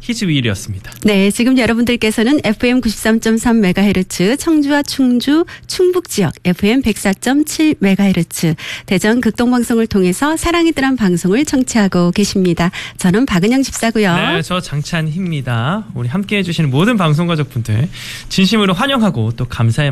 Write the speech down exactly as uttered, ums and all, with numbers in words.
히즈윌이었습니다. 네, 지금 여러분들께서는 에프엠 구십삼 점 삼 메가헤르츠 청주와 충주, 충북 지역 에프엠 백사 점 칠 메가헤르츠 대전 극동방송을 통해서 사랑이 뜨란 방송을 청취하고 계십니다. 저는 박은영 집사고요. 네, 저 장찬희입니다. 우리 함께해 주시는 모든 방송가족분들 진심으로 환영하고 또 감사의